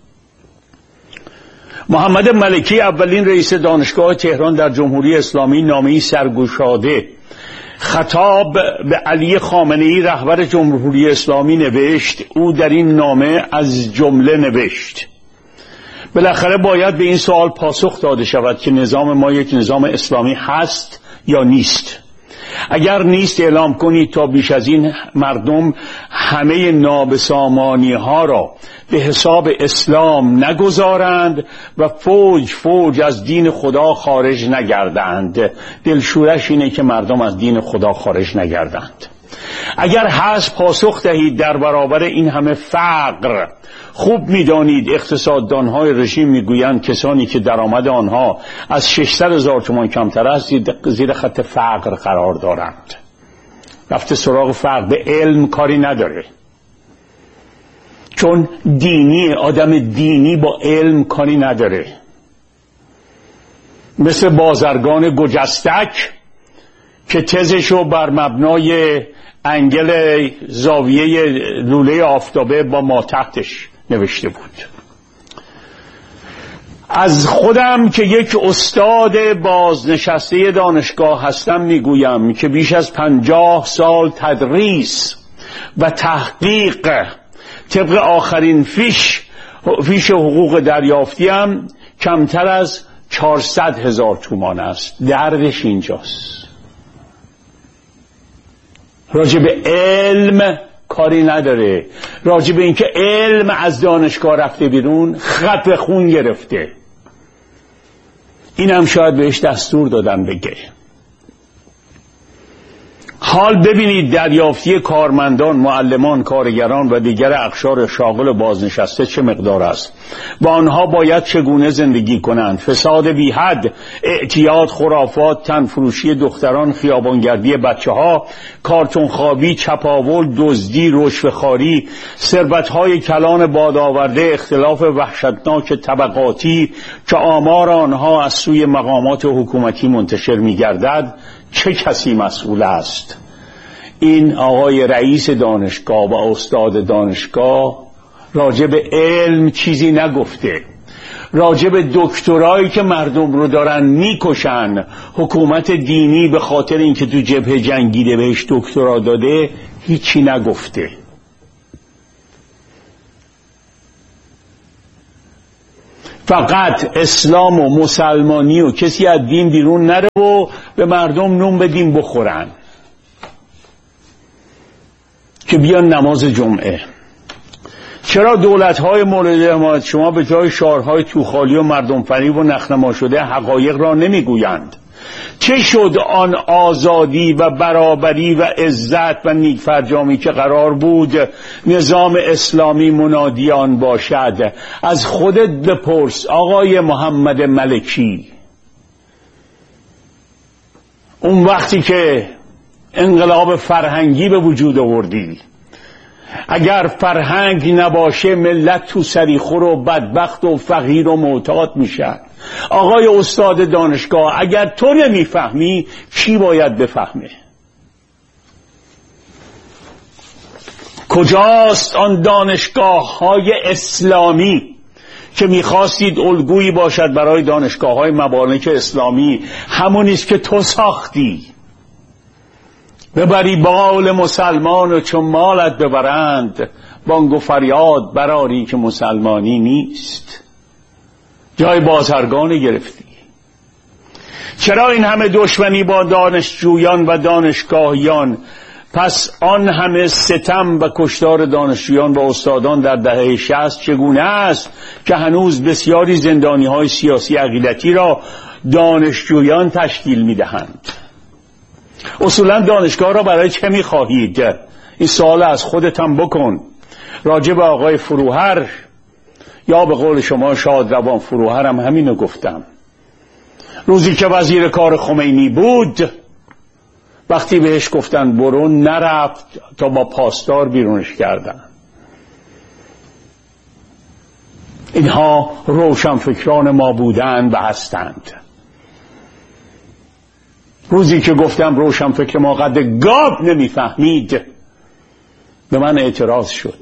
Speaker 3: محمد ملکی اولین رئیس دانشگاه تهران در جمهوری اسلامی نامه سرگشاده خطاب به علی خامنه‌ای رهبر جمهوری اسلامی نوشت. او در این نامه از جمله نوشت: بالاخره باید به این سوال پاسخ داده شود که نظام ما یک نظام اسلامی هست یا نیست. اگر نیست اعلام کنید تا بیش از این مردم همه نابسامانی ها را به حساب اسلام نگذارند و فوج از دین خدا خارج نگردند. دلشورش اینه که مردم از دین خدا خارج نگردند. اگر هست پاسخ دهید در برابر این همه فقر. خوب میدانید اقتصاددانهای رژیم میگویند کسانی که درآمد آنها از 600,000 تومان کمتر است زیر خط فقر قرار دارند. رفته سراغ فقر، به علم کاری نداره، چون دینی، آدم دینی با علم کاری نداره. مثل بازرگان گجستک که تزشو بر مبنای انگل زاویه لوله آفتابه با ما تحتش نوشته بود. از خودم که یک استاد بازنشسته دانشگاه هستم میگویم که بیش از 50 سال تدریس و تحقیق طبق آخرین فیش حقوق دریافتیم کمتر از 400,000 تومان است. دردش اینجاست. راجع به علم کاری نداره، راجع به اینکه علم از دانشگاه رفته بیرون، خط به خون گرفته. اینم شاید بهش دستور دادن بگه. حال ببینید دریافتی کارمندان، معلمان، کارگران و دیگر اقشار شاغل بازنشسته چه مقدار است و آنها باید چگونه زندگی کنند. فساد بی حد، اعتیاد، خرافات، تنفروشی دختران، خیابانگردی بچه‌ها، کارتون خوابی، چپاول، دزدی، رشوه‌خواری، ثروت‌های کلان بادآورده، اختلاف وحشتناک طبقاتی که آمار آنها از سوی مقامات حکومتی منتشر می‌گردد، چه کسی مسئول است؟ این آقای رئیس دانشگاه و استاد دانشگاه راجع به علم چیزی نگفته. راجع به دکترایی که مردم رو دارن میکشن، حکومت دینی به خاطر اینکه تو جبهه جنگیده بهش دکترا داده، هیچی نگفته. فقط اسلام و مسلمانی و کسی از دین بیرون نره و به مردم نون بدیم بخورن که بیان نماز جمعه. چرا دولت‌های مورد حمایت شما به جای شعارهای توخالی و مردم فریب و نخنما شده حقایق را نمیگویند؟ چه شد آن آزادی و برابری و عزت و نیکفرجامی که قرار بود نظام اسلامی منادی آن باشد؟ از خودت بپرس آقای محمد ملکی. اون وقتی که انقلاب فرهنگی به وجود آوردی، اگر فرهنگ نباشه ملت تو سریخور و بدبخت و فقیر و معتاد میشن. آقای استاد دانشگاه، اگر تو نمیفهمی کی باید بفهمه؟ کجاست آن دانشگاه های اسلامی که میخواستید الگویی باشد برای دانشگاه های مبارک اسلامی؟ همونیست که تو ساختی. ببری بال مسلمان و چون مالت ببرند، بانگ و فریاد براری که مسلمانی نیست. جای بازرگان گرفتی. چرا این همه دشمنی با دانشجویان و دانشگاهیان؟ پس آن همه ستم و کشتار دانشجویان و استادان در دهه 60 چگونه است که هنوز بسیاری زندانی‌های سیاسی عقیدتی را دانشجویان تشکیل می‌دهند؟ اصولا دانشگاه را برای چه می‌خواهید؟ این سوال از خودت هم بکن. راجع به آقای فروهر یا به قول شما شادروان فروهر هم همینو گفتم. روزی که وزیر کار خمینی بود، وقتی بهش گفتن برو، نرفت تا با پاسدار بیرونش کردن. اینها روشنفکران ما بودند و هستند. روزی که گفتم روشنفکر ما قد گاو نمیفهمید، به من اعتراض شد.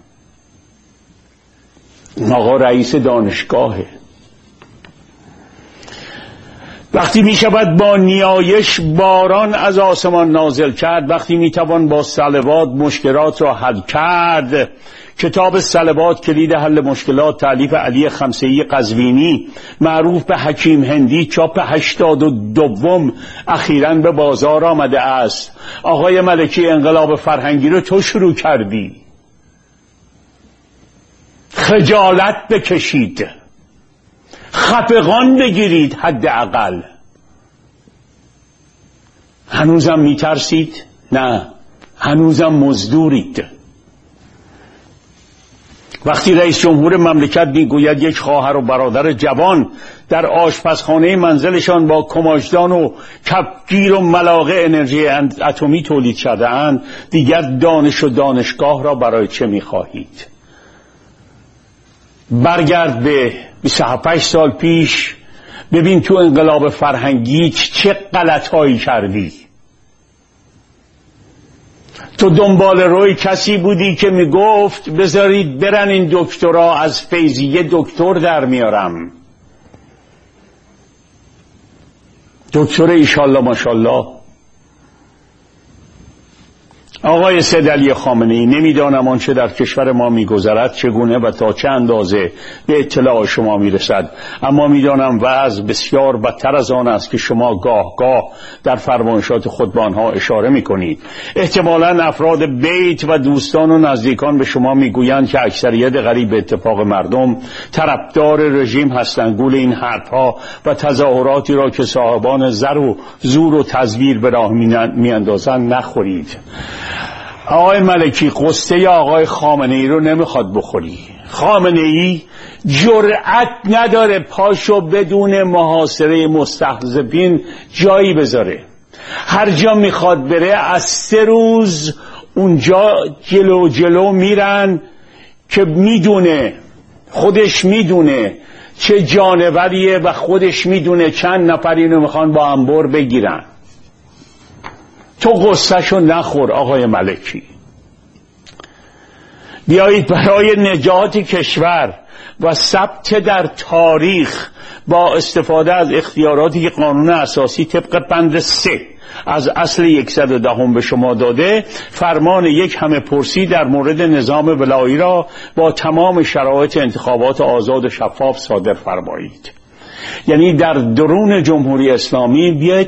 Speaker 3: آقا رئیس دانشگاهه. وقتی می شود با نیایش باران از آسمان نازل کرد، وقتی می توان با صلوات مشکلات را حل کرد. کتاب صلوات کلید حل مشکلات تالیف علی خمسه‌ای قزوینی معروف به حکیم هندی، چاپ 82 اخیراً به بازار آمده است. آقای ملکی، انقلاب فرهنگی رو تو شروع کردی. خجالت بکشید، خفقان بگیرید. حداقل هنوزم میترسید؟ نه، هنوزم مزدورید. وقتی رئیس جمهور مملکت میگوید یک خواهر و برادر جوان در آشپزخانه منزلشان با کماژدان و کفگیر و ملاقه انرژی اتمی تولید شده‌اند، دیگر دانش و دانشگاه را برای چه میخواهید؟ برگرد به 28 سال پیش، ببین تو انقلاب فرهنگی چه غلطهایی کردی. تو دنبال روی کسی بودی که میگفت بذارید برن این دکترا، از فیضیه دکتر در میارم. دکتر ایشالله ماشالله. آقای سید علی خامنه‌ای، نمیدانم آنچه در کشور ما میگذرد چگونه و تا چه اندازه به اطلاع شما میرسد، اما میدانم وضع بسیار بدتر از آن است که شما گاه گاه در فرمایشات خود به آنها اشاره میکنید. احتمالاً افراد بیت و دوستان و نزدیکان به شما میگویند که اکثریت قریب به اتفاق مردم طرفدار رژیم هستند. گول این حرفها و تظاهراتی را که صاحبان زر و زور و تزویر به راه میاندازند نخورید. آقای ملکی، قصه آقای خامنه‌ای رو نمیخواد بخوری. خامنه‌ای جرأت نداره پاشو بدون محاصره مستهزئین جایی بذاره. هر جا میخواد بره از 3 روز اونجا جلو میرن که خودش میدونه چه جانوریه و خودش میدونه چند نفر اینو میخوان با انبر بگیرن. تو قصه‌شو نخور آقای ملکی. بیایید برای نجات کشور و ثبت در تاریخ با استفاده از اختیاراتی که قانون اساسی طبق بند 3 از اصل 110 به شما داده، فرمان یک همه پرسی در مورد نظام ولایی را با تمام شرایط انتخابات آزاد و شفاف صادر فرمایید. یعنی در درون جمهوری اسلامی بیاید